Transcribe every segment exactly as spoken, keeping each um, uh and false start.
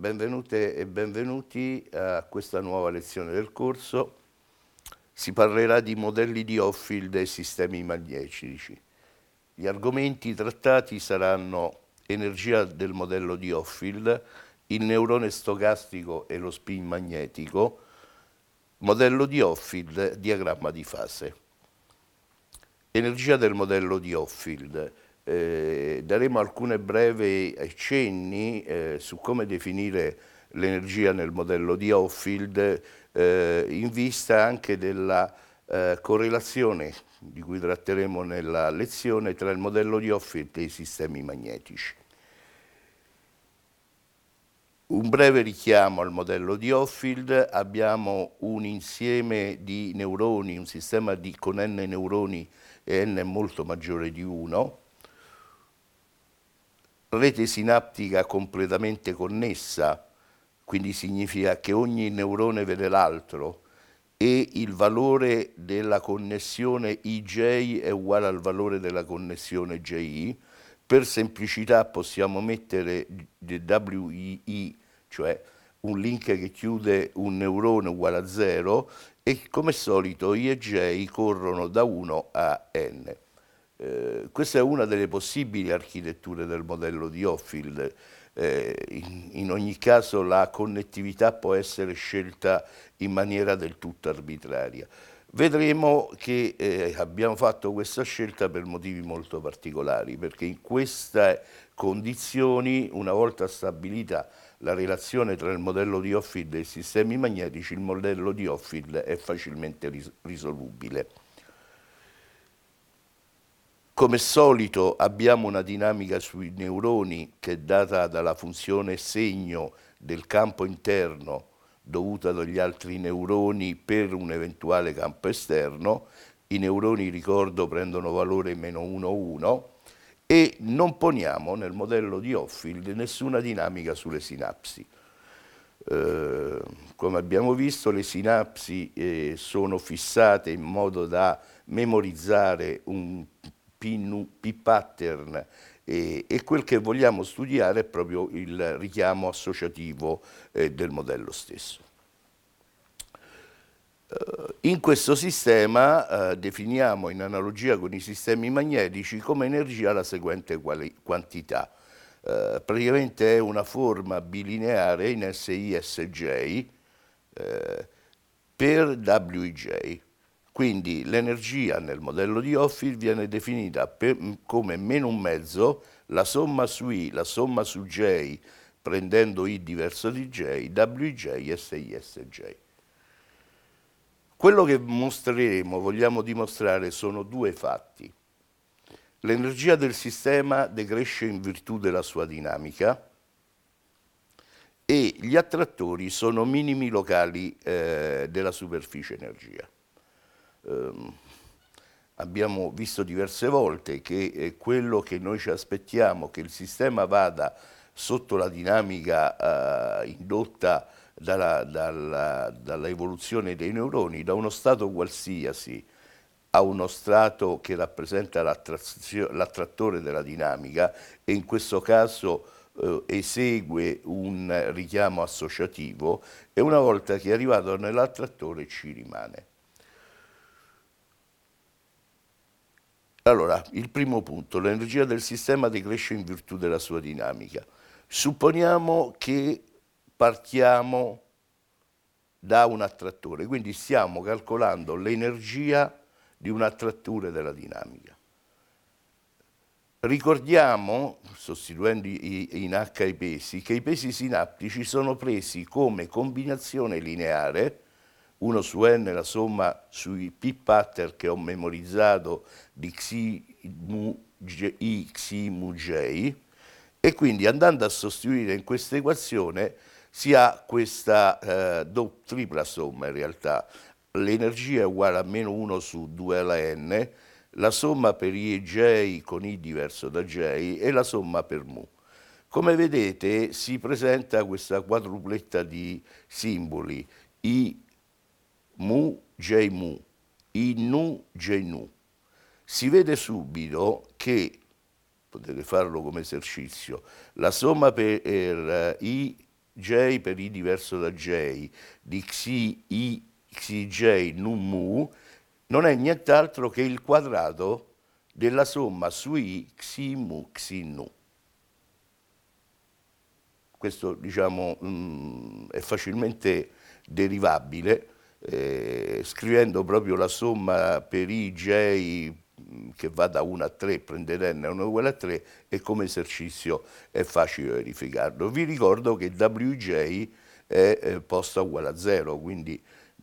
benvenute e benvenuti a questa nuova lezione del corso. Si parlerà di modelli di Hopfield e sistemi magnetici. Gli argomenti trattati saranno energia del modello di Hopfield, il neurone stocastico e lo spin magnetico, modello di Hopfield, diagramma di fase. Energia del modello di Hopfield. Eh, daremo alcune brevi accenni eh, su come definire l'energia nel modello di Hopfield eh, in vista anche della eh, correlazione di cui tratteremo nella lezione tra il modello di Hopfield e i sistemi magnetici. Un breve richiamo al modello di Hopfield: abbiamo un insieme di neuroni, un sistema di, con n neuroni e n molto maggiore di uno, rete sinaptica completamente connessa, quindi significa che ogni neurone vede l'altro e il valore della connessione I J è uguale al valore della connessione J I. Per semplicità possiamo mettere W I I, cioè un link che chiude un neurone uguale a zero, e come solito I e J corrono da uno a n. Eh, questa è una delle possibili architetture del modello di Hopfield. Eh, in, in ogni caso la connettività può essere scelta in maniera del tutto arbitraria. Vedremo che eh, abbiamo fatto questa scelta per motivi molto particolari, perché in queste condizioni, una volta stabilita la relazione tra il modello di Hopfield e i sistemi magnetici, il modello di Hopfield è facilmente ris- risolubile. Come solito abbiamo una dinamica sui neuroni che è data dalla funzione segno del campo interno dovuta dagli altri neuroni per un eventuale campo esterno. I neuroni, ricordo, prendono valore meno uno, uno, e non poniamo nel modello di Hopfield nessuna dinamica sulle sinapsi. Eh, come abbiamo visto, le sinapsi eh, sono fissate in modo da memorizzare un P-pattern e, e quel che vogliamo studiare è proprio il richiamo associativo eh, del modello stesso. Uh, in questo sistema uh, definiamo, in analogia con i sistemi magnetici, come energia la seguente quali- quantità. Uh, praticamente è una forma bilineare in S I S J uh, per W I J. Quindi l'energia nel modello di Hopfield viene definita per, come meno un mezzo, la somma su I, la somma su J, prendendo I diverso di J, W I J, S I S J. Quello che mostreremo, vogliamo dimostrare, sono due fatti. L'energia del sistema decresce in virtù della sua dinamica e gli attrattori sono minimi locali eh, della superficie energia. Um, abbiamo visto diverse volte che eh, quello che noi ci aspettiamo, che il sistema vada sotto la dinamica eh, indotta dalla, dalla, dalla evoluzione dei neuroni, da uno stato qualsiasi a uno strato che rappresenta l'attrattore della dinamica, e in questo caso eh, esegue un richiamo associativo, e una volta che è arrivato nell'attrattore ci rimane. Allora, il primo punto: l'energia del sistema decresce in virtù della sua dinamica. Supponiamo che partiamo da un attrattore, quindi stiamo calcolando l'energia di un attrattore della dinamica. Ricordiamo, sostituendo in H i pesi, che i pesi sinaptici sono presi come combinazione lineare, uno su n la somma sui p-pattern che ho memorizzato di xi mu j, i xi mu j, e quindi andando a sostituire in questa equazione si ha questa eh, do, tripla somma in realtà. L'energia è uguale a meno uno su due alla n, la somma per I e J con I diverso da J e la somma per mu. Come vedete si presenta questa quadrupletta di simboli: I mu, J mu, I nu, J nu. Si vede subito che, potete farlo come esercizio, la somma per I J per I diverso da J, di Xi, I, Xj, nu, mu, non è nient'altro che il quadrato della somma su I, Xi, mu, Xi, nu. Questo, diciamo, mh, è facilmente derivabile, eh, scrivendo proprio la somma per I, J, che va da uno a tre, prendere n è uguale a tre, e come esercizio è facile verificarlo. Vi ricordo che W J è eh, posta uguale a zero, quindi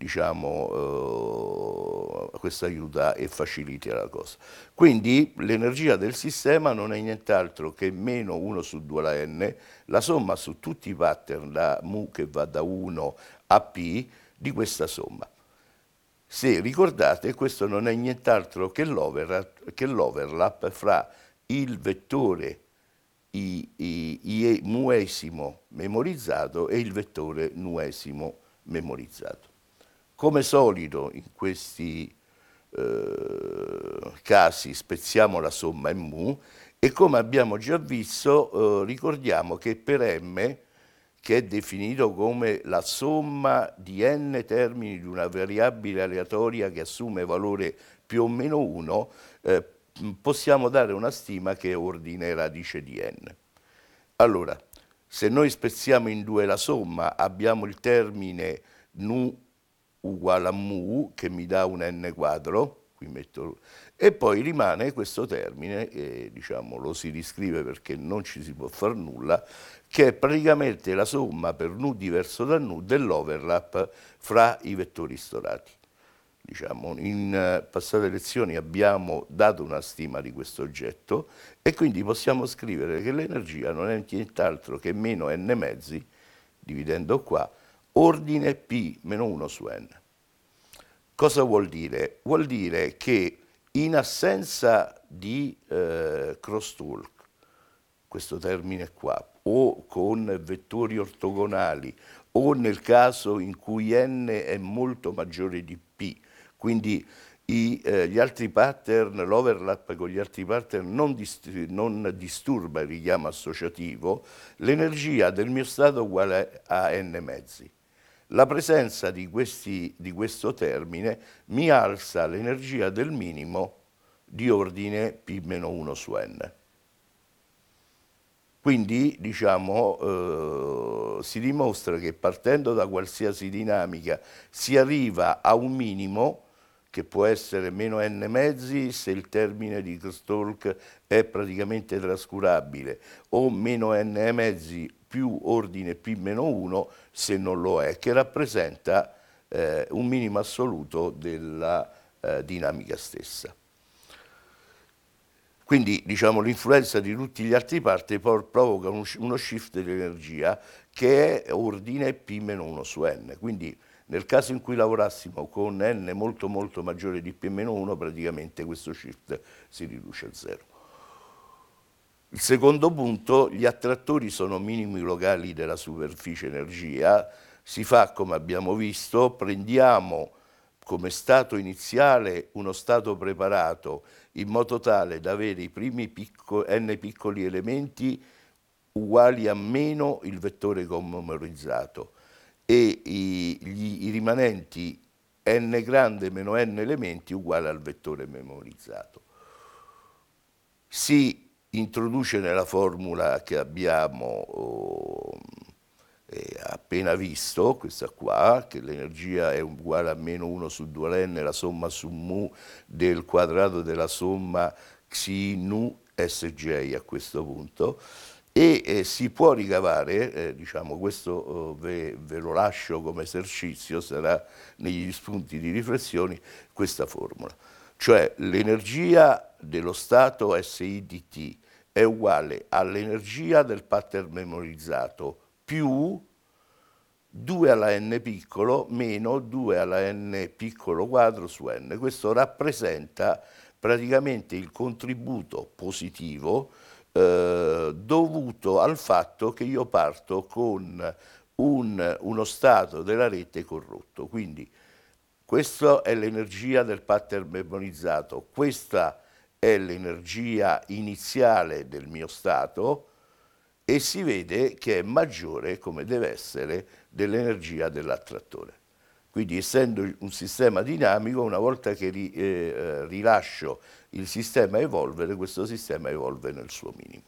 diciamo eh, questo aiuta e facilita la cosa. Quindi l'energia del sistema non è nient'altro che meno uno su due alla n, la somma su tutti i pattern da mu che va da uno a p di questa somma. Se ricordate, questo non è nient'altro che l'overlap fra il vettore i, i, i, muesimo memorizzato e il vettore nuesimo memorizzato. Come solito in questi eh, casi spezziamo la somma in mu e come abbiamo già visto eh, ricordiamo che per m, che è definito come la somma di n termini di una variabile aleatoria che assume valore più o meno uno, eh, possiamo dare una stima che è ordine radice di n. Allora, se noi spezziamo in due la somma, abbiamo il termine nu uguale a mu, che mi dà un n quadro, qui metto, e poi rimane questo termine, e diciamo lo si riscrive perché non ci si può fare nulla, che è praticamente la somma per nu diverso da nu dell'overlap fra i vettori storati. Diciamo, in passate lezioni abbiamo dato una stima di questo oggetto e quindi possiamo scrivere che l'energia non è nient'altro che meno n mezzi, dividendo qua, ordine P meno uno su n. Cosa vuol dire? Vuol dire che in assenza di eh, crosstalk, questo termine qua, o con vettori ortogonali, o nel caso in cui n è molto maggiore di p, quindi i, eh, gli altri pattern, l'overlap con gli altri pattern non, dist non disturba il richiamo associativo, l'energia del mio stato è uguale a n mezzi. La presenza di, questi, di questo termine mi alza l'energia del minimo di ordine P meno uno su n. Quindi, diciamo, eh, si dimostra che partendo da qualsiasi dinamica si arriva a un minimo che può essere meno n mezzi se il termine di crosstalk è praticamente trascurabile, o meno n mezzi più ordine P meno uno se non lo è, che rappresenta eh, un minimo assoluto della eh, dinamica stessa. Quindi diciamo, l'influenza di tutti gli altri parti provoca uno shift di energia che è ordine P meno uno su n. Quindi nel caso in cui lavorassimo con n molto molto maggiore di P meno uno, praticamente questo shift si riduce a zero. Il secondo punto, gli attrattori sono minimi locali della superficie energia. Si fa come abbiamo visto, prendiamo come stato iniziale uno stato preparato in modo tale da avere i primi picco, n piccoli elementi uguali a meno il vettore memorizzato e i, gli, i rimanenti n grande meno n elementi uguali al vettore memorizzato. Si introduce nella formula che abbiamo oh, eh, appena visto, questa qua, che l'energia è uguale a meno uno su due n, la somma su mu del quadrato della somma xi nu sj a questo punto, e eh, si può ricavare, eh, diciamo questo oh, ve, ve lo lascio come esercizio, sarà negli spunti di riflessione, questa formula. Cioè l'energia dello stato S I D T è uguale all'energia del pattern memorizzato più due alla n piccolo meno due alla n piccolo quadro su n. Questo rappresenta praticamente il contributo positivo eh, dovuto al fatto che io parto con un, uno stato della rete corrotto. Quindi questa è l'energia del pattern memorizzato, questa è l'energia iniziale del mio stato e si vede che è maggiore, come deve essere, dell'energia dell'attrattore. Quindi, essendo un sistema dinamico, una volta che ri, eh, rilascio il sistema evolvere, questo sistema evolve nel suo minimo.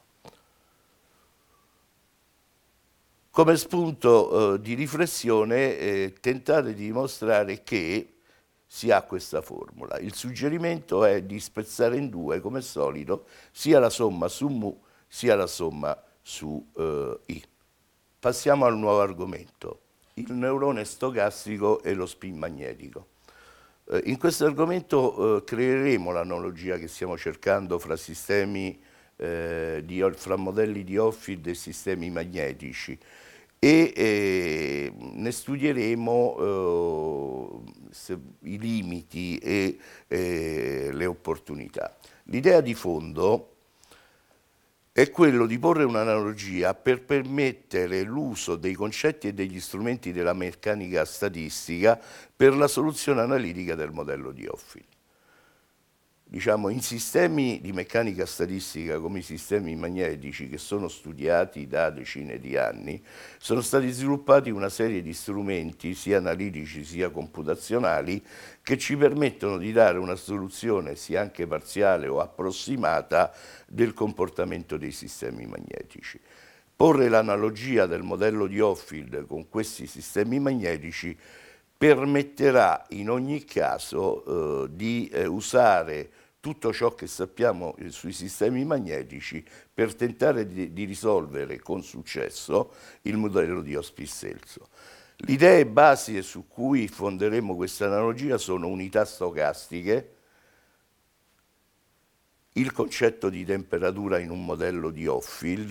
Come spunto eh, di riflessione, eh, tentate di dimostrare che si ha questa formula. Il suggerimento è di spezzare in due, come al solito, sia la somma su mu, sia la somma su eh, i. Passiamo al nuovo argomento, il neurone stocastico e lo spin magnetico. Eh, in questo argomento eh, creeremo l'analogia che stiamo cercando fra sistemi eh, di, fra modelli di Hoffield e sistemi magnetici, e eh, ne studieremo eh, se, i limiti e eh, le opportunità. L'idea di fondo è quello di porre un'analogia per permettere l'uso dei concetti e degli strumenti della meccanica statistica per la soluzione analitica del modello di Hoffield. Diciamo, in sistemi di meccanica statistica come i sistemi magnetici, che sono studiati da decine di anni, sono stati sviluppati una serie di strumenti sia analitici sia computazionali che ci permettono di dare una soluzione sia anche parziale o approssimata del comportamento dei sistemi magnetici. Porre l'analogia del modello di Hoffield con questi sistemi magnetici permetterà in ogni caso eh, di eh, usare tutto ciò che sappiamo eh, sui sistemi magnetici per tentare di, di risolvere con successo il modello di Hoffield-Celso. Le idee basi su cui fonderemo questa analogia sono unità stocastiche, il concetto di temperatura in un modello di Hoffield,